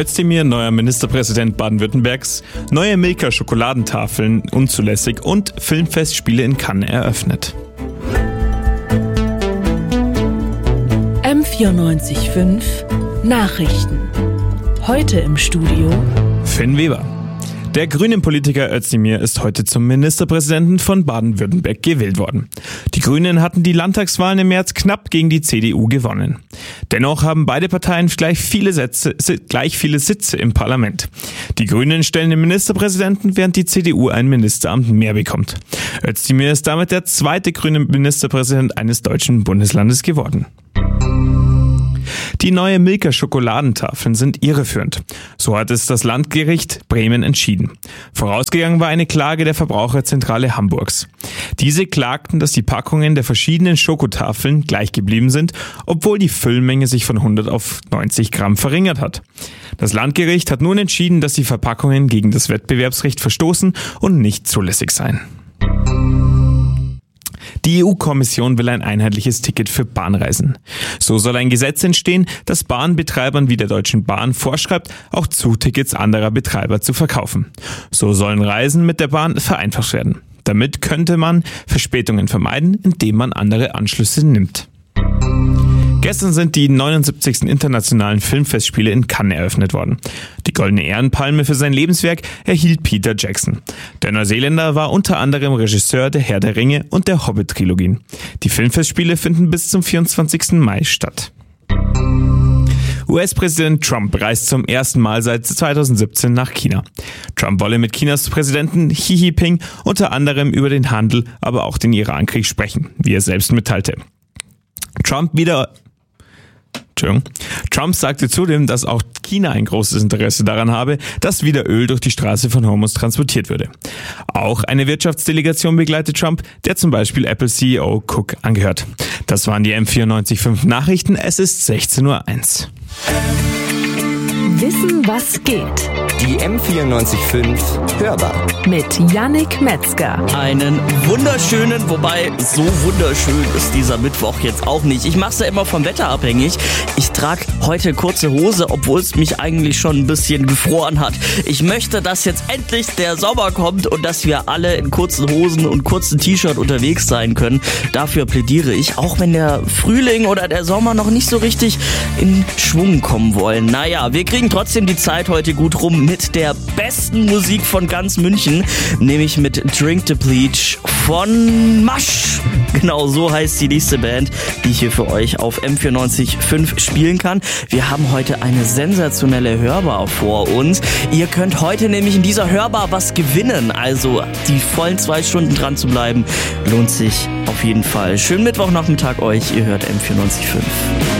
Özdemir, neuer Ministerpräsident Baden-Württembergs, neue Milka-Schokoladentafeln unzulässig und Filmfestspiele in Cannes eröffnet. M94.5 Nachrichten. Heute im Studio Finn Weber. Der grünen Politiker Özdemir ist heute zum Ministerpräsidenten von Baden-Württemberg gewählt worden. Die Grünen hatten die Landtagswahlen im März knapp gegen die CDU gewonnen. Dennoch haben beide Parteien gleich viele Sitze im Parlament. Die Grünen stellen den Ministerpräsidenten, während die CDU ein Ministeramt mehr bekommt. Özdemir ist damit der zweite grüne Ministerpräsident eines deutschen Bundeslandes geworden. Die neue Milka-Schokoladentafeln sind irreführend. So hat es das Landgericht Bremen entschieden. Vorausgegangen war eine Klage der Verbraucherzentrale Hamburgs. Diese klagten, dass die Packungen der verschiedenen Schokotafeln gleich geblieben sind, obwohl die Füllmenge sich von 100 auf 90 Gramm verringert hat. Das Landgericht hat nun entschieden, dass die Verpackungen gegen das Wettbewerbsrecht verstoßen und nicht zulässig seien. Die EU-Kommission will ein einheitliches Ticket für Bahnreisen. So soll ein Gesetz entstehen, das Bahnbetreibern wie der Deutschen Bahn vorschreibt, auch Zugtickets anderer Betreiber zu verkaufen. So sollen Reisen mit der Bahn vereinfacht werden. Damit könnte man Verspätungen vermeiden, indem man andere Anschlüsse nimmt. Gestern sind die 79. Internationalen Filmfestspiele in Cannes eröffnet worden. Die Goldene Ehrenpalme für sein Lebenswerk erhielt Peter Jackson. Der Neuseeländer war unter anderem Regisseur der Herr der Ringe und der Hobbit-Trilogien. Die Filmfestspiele finden bis zum 24. Mai statt. US-Präsident Trump reist zum ersten Mal seit 2017 nach China. Trump wolle mit Chinas Präsidenten Xi Jinping unter anderem über den Handel, aber auch den Irankrieg sprechen, wie er selbst mitteilte. Trump sagte zudem, dass auch China ein großes Interesse daran habe, dass wieder Öl durch die Straße von Hormuz transportiert würde. Auch eine Wirtschaftsdelegation begleitet Trump, der zum Beispiel Apple-CEO Cook angehört. Das waren die M94.5 Nachrichten. Es ist 16:01 Uhr. Wissen, was geht. Die M94.5 Hörbar. Mit Yannick Metzger. Einen wunderschönen, wobei so wunderschön ist dieser Mittwoch jetzt auch nicht. Ich mache es ja immer vom Wetter abhängig. Ich trage heute kurze Hose, obwohl es mich eigentlich schon ein bisschen gefroren hat. Ich möchte, dass jetzt endlich der Sommer kommt und dass wir alle in kurzen Hosen und kurzen T-Shirt unterwegs sein können. Dafür plädiere ich, auch wenn der Frühling oder der Sommer noch nicht so richtig in Schwung kommen wollen. Naja, wir kriegen trotzdem die Zeit heute gut rum mit der besten Musik von ganz München, nämlich mit Drink the Bleach von Masch. Genau so heißt die nächste Band, die ich hier für euch auf M94.5 spielen kann. Wir haben heute eine sensationelle Hörbar vor uns. Ihr könnt heute nämlich in dieser Hörbar was gewinnen, also die vollen 2 Stunden dran zu bleiben, lohnt sich auf jeden Fall. Schönen Mittwochnachmittag euch, ihr hört M94.5.